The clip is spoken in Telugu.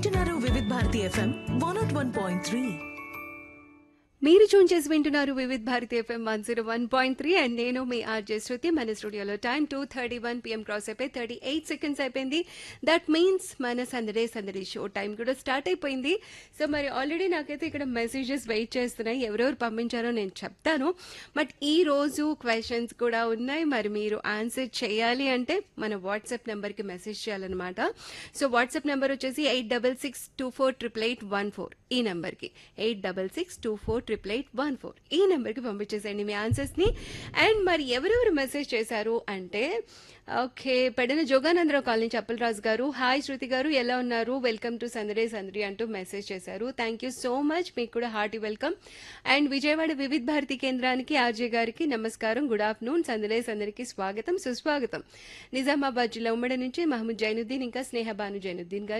వింటున్నారు వివిధ భారతి ఎఫ్ఎం 101.3. మీరు ట్యూన్ చేసి వింటున్నారు వివిధ్ భారతి ఎఫ్ఎం 101.3 అండ్ నేను మీ ఆర్జే శృతి. మన స్టూడియోలో టైం 2:31 PM క్రాస్ అయిపోయి 38 సెకండ్స్ అయిపోయింది. దట్ మీన్స్ మన సందడి షో టైం కూడా స్టార్ట్ అయిపోయింది. సో మరి ఆల్రెడీ నాకైతే ఇక్కడ మెసేజెస్ వెయిట్ చేస్తున్నాయి. ఎవరెవరు పంపించారో నేను చెప్తాను. బట్ ఈ రోజు క్వశ్చన్స్ కూడా ఉన్నాయి. మరి మీరు ఆన్సర్ చేయాలి అంటే మన వాట్సాప్ నెంబర్కి మెసేజ్ చేయాలన్నమాట. సో వాట్సాప్ నెంబర్ వచ్చేసి 8662488814 ఈ నెంబర్కి 8662488814 ఈ నెంబర్కి పంపించేసేయండి మీ ఆన్సర్స్ని. అండ్ మరి ఎవరెవరు మెసేజ్ చేశారు అంటే ఓకే, పెడిన జోగానందరావు కాలనీ చప్పలరాజు గారు, హాయ్ శృతి గారు ఎలా ఉన్నారు, వెల్కమ్ టు సందడి అంటూ మెసేజ్ చేశారు. థ్యాంక్ యూ సో మచ్, మీకు కూడా హార్టీ వెల్కమ్. అండ్ విజయవాడ వివిధ భారతి కేంద్రానికి ఆర్జే గారికి నమస్కారం, గుడ్ ఆఫ్టర్నూన్, సందడికి స్వాగతం సుస్వాగతం. నిజామాబాద్ జిల్లా ఉమ్మడి నుంచి మహమ్మద్ జైనుద్దీన్ ఇంకా స్నేహబాను జైనుద్దీన్ గారు